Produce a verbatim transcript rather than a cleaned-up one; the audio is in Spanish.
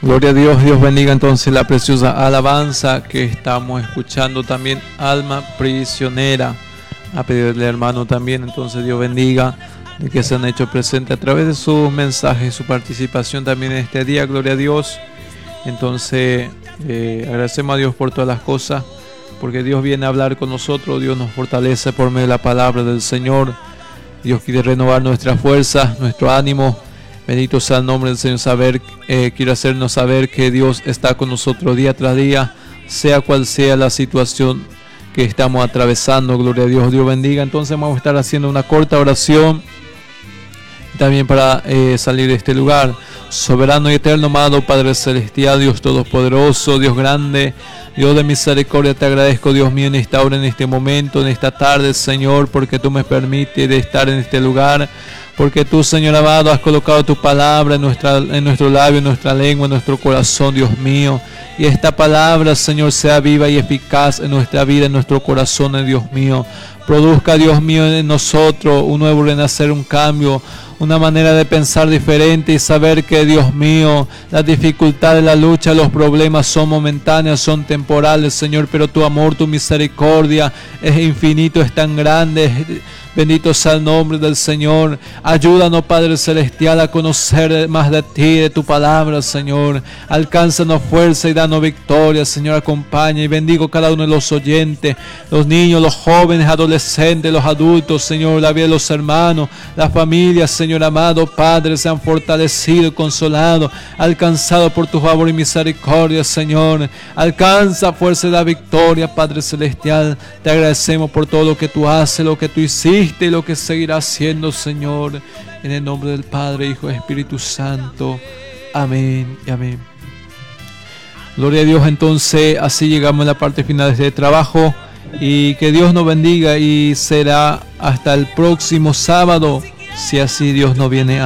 Gloria a Dios, Dios bendiga entonces la preciosa alabanza que estamos escuchando también, alma prisionera, a pedido del hermano también. Entonces Dios bendiga de que se han hecho presentes a través de sus mensajes, su participación también en este día, gloria a Dios. Entonces eh, agradecemos a Dios por todas las cosas, porque Dios viene a hablar con nosotros, Dios nos fortalece por medio de la palabra del Señor. Dios quiere renovar nuestras fuerzas, nuestro ánimo. Bendito sea el nombre del Señor. Saber, eh, quiere hacernos saber que Dios está con nosotros día tras día, sea cual sea la situación que estamos atravesando. Gloria a Dios, Dios bendiga. Entonces vamos a estar haciendo una corta oración también para eh, salir de este lugar. Soberano y eterno, amado Padre Celestial, Dios Todopoderoso, Dios grande, Dios de misericordia, te agradezco, Dios mío, en esta hora, en este momento, en esta tarde, Señor, porque tú me permites de estar en este lugar, porque tú, Señor amado, has colocado tu palabra en, nuestra, en nuestro labio, en nuestra lengua, en nuestro corazón, Dios mío, y esta palabra, Señor, sea viva y eficaz en nuestra vida, en nuestro corazón, Dios mío. Produzca, Dios mío, en nosotros un nuevo renacer, un cambio, una manera de pensar diferente y saber que, Dios mío, las dificultades, la lucha, los problemas son momentáneos, son temporales, Señor, pero tu amor, tu misericordia es infinito, es tan grande. Bendito sea el nombre del Señor. Ayúdanos, Padre Celestial, a conocer más de ti, de tu palabra, Señor. Alcánzanos fuerza y danos victoria, Señor. Acompaña y bendigo cada uno de los oyentes, los niños, los jóvenes, adolescentes, los adultos, Señor, la vida de los hermanos, las familias, Señor amado, Padre, sean fortalecidos, consolados, alcanzados por tu favor y misericordia, Señor. Alcanza fuerza y da victoria, Padre Celestial. Te agradecemos por todo lo que tú haces, lo que tú hiciste y lo que seguirás haciendo, Señor, en el nombre del Padre, Hijo y Espíritu Santo. Amén y amén. Gloria a Dios. Entonces así llegamos a la parte final de este trabajo, y que Dios nos bendiga, y será hasta el próximo sábado, si así Dios nos viene a